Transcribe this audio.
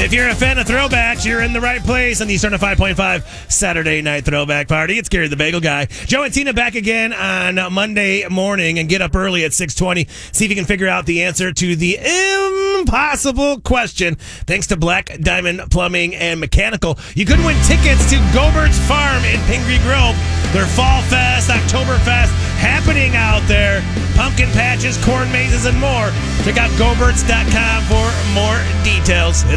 If you're a fan of throwbacks, you're in the right place on the Eastern 5.5 Saturday Night Throwback Party. It's Gary the Bagel Guy. Joe and Tina back again on Monday morning, and get up early at 6:20. See if you can figure out the answer to the impossible question. Thanks to Black Diamond Plumbing and Mechanical. You could win tickets to Gobert's Farm in Pingree Grove. Their Fall Fest, Oktoberfest happening out there. Pumpkin patches, corn mazes, and more. Check out Goberts.com for more details. It's